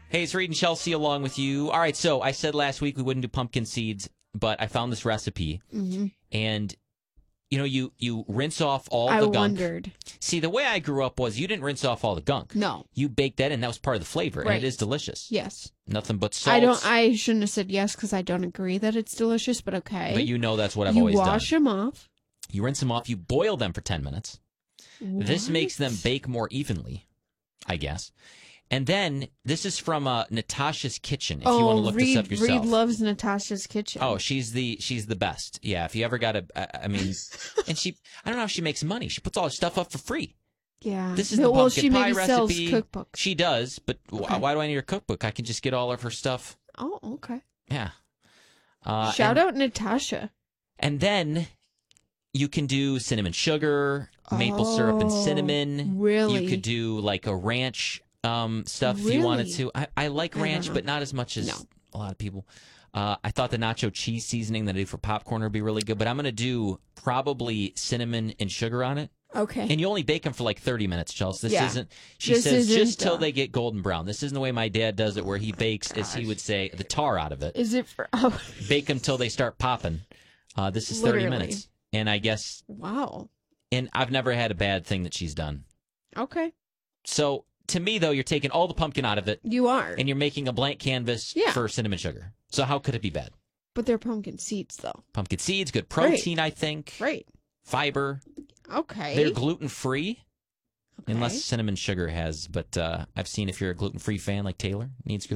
Hey, it's Reed and Chelsea along with you. All right, so I said last week we wouldn't do pumpkin seeds, but I found this recipe. Mm-hmm. And, you rinse off all the gunk. I wondered. See, the way I grew up was you didn't rinse off all the gunk. No. You baked that in. That was part of the flavor, Right. and it is delicious. Yes. Nothing but salt. I shouldn't have said yes because I don't agree that it's delicious, but okay. But that's what I've always done. You wash them off. You rinse them off. You boil them for 10 minutes. What? This makes them bake more evenly, I guess. And then, this is from Natasha's Kitchen, if you want to look this up yourself. Reed loves Natasha's Kitchen. Oh, she's the best. Yeah, if you ever got and I don't know if she makes money. She puts all her stuff up for free. Yeah. This is the pumpkin pie recipe. She sells cookbooks. She does, but why do I need her cookbook? I can just get all of her stuff. Oh, okay. Yeah. Shout out Natasha. And then you can do cinnamon sugar, maple syrup and cinnamon. Really? You could do like a ranch stuff if you wanted to. I like ranch, but not as much as a lot of people. I thought the nacho cheese seasoning that I do for popcorn would be really good, but I'm going to do probably cinnamon and sugar on it. Okay. And you only bake them for like 30 minutes, Chelsea. This isn't, This says, isn't, just till they get golden brown. This isn't the way my dad does it, where he bakes, as he would say, the tar out of it. Is it for... Bake them till they start popping. This is 30 minutes. And I guess... Wow. And I've never had a bad thing that she's done. Okay. So, to me, though, you're taking all the pumpkin out of it. You are. And you're making a blank canvas for cinnamon sugar. So how could it be bad? But they're pumpkin seeds, though. Pumpkin seeds, good protein, I think. Right. Fiber. Okay. They're gluten-free. Okay. Unless cinnamon sugar has, but I've seen if you're a gluten-free fan like Taylor, needs